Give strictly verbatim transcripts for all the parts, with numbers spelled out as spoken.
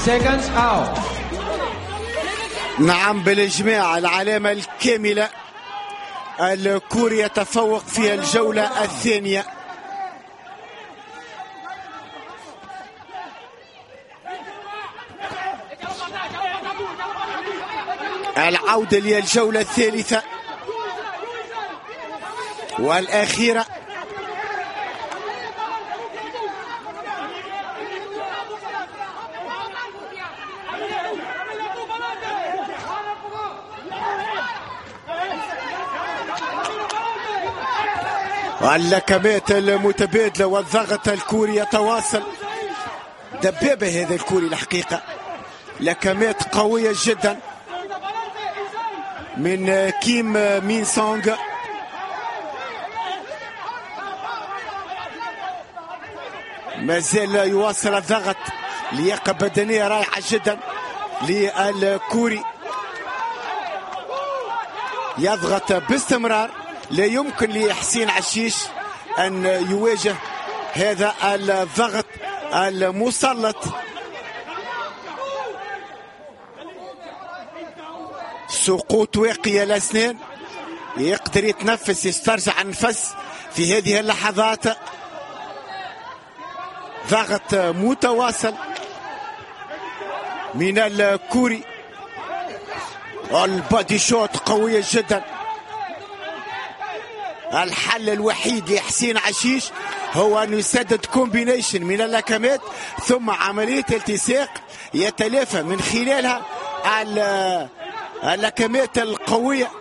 seconds out. نعم بالإجماع العلامة الكاملة، الكوري يتفوق في الجولة الثانية. العودة للجولة الثالثة والأخيرة. اللكمات المتبادلة والضغط الكوري يتواصل. دبابة هذا الكوري الحقيقة، لكمات قوية جدا من كيم مين سونغ. ما زال يواصل الضغط، لياقة بدنية رائعة جدا للكوري، يضغط باستمرار. لا يمكن لحسين عشيش أن يواجه هذا الضغط المسلط. سقوط واقي الأسنان، يقدر يتنفس، يسترجع النفس في هذه اللحظات. ضغط متواصل من الكوري. البادي شوت قوية جدا. الحل الوحيد لحسين عشيش هو أن يسدد كومبينيشن من اللكمات، ثم عملية التصاق يتلافى من خلالها اللكمات القوية.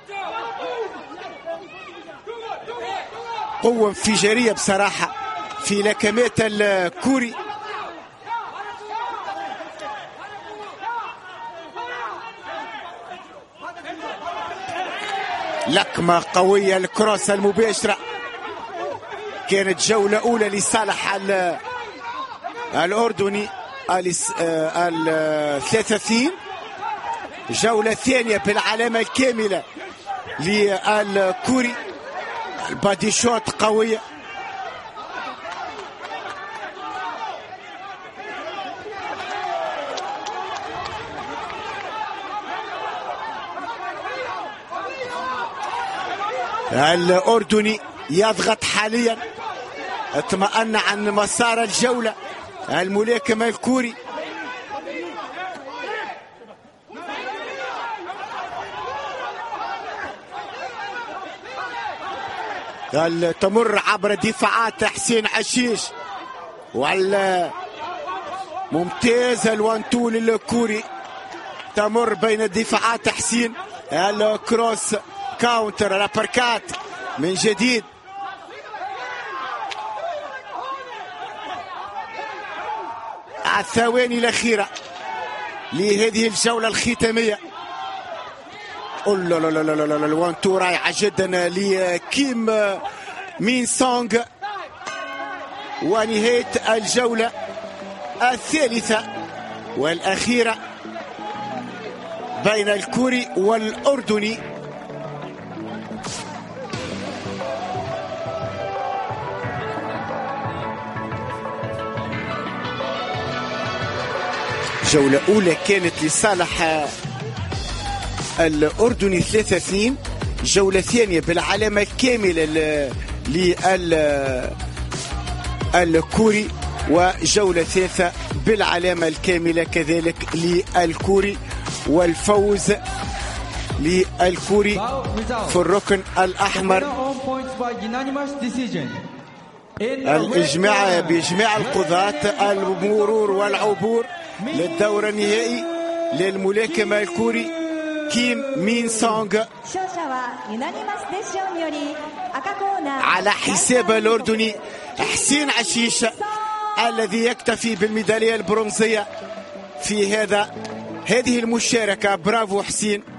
قوة انفجارية بصراحة في لكمات الكوري. لكمة قوية، الكروس المباشرة. كانت جولة أولى لصالح الأردني الثلاثين، جولة ثانية بالعلامة الكاملة للكوري. البادي شوت قوية. الأردني يضغط حاليا، اطمأن عن مسار الجولة الملاكمة الكوري. تمر عبر دفاعات حسين عشيش، وعلى ممتاز الوان تو للكوري. تمر بين دفاعات حسين. الكروس كاونتر، الابركات من جديد. الثواني الأخيرة لهذه الجولة الختامية. لا لا لا لا لا لا الوان تو رائعة جدا لكيم مين سونغ. ونهاية الجولة الثالثة والأخيرة بين الكوري والأردني. جولة أولى كانت لصالح الأردني ثلاثة اثنين، جولة ثانية بالعلامة الكاملة للكوري، وجولة ثالثة بالعلامة الكاملة كذلك للكوري، والفوز للكوري في الركن الأحمر. الإجماع بإجماع القضاة، المرور والعبور للدور النهائي للملاكمة الكوري كيم مين سونغ على حساب الأردني حسين عشيش الذي يكتفي بالميدالية البرونزية في هذا هذه المشاركة. برافو حسين.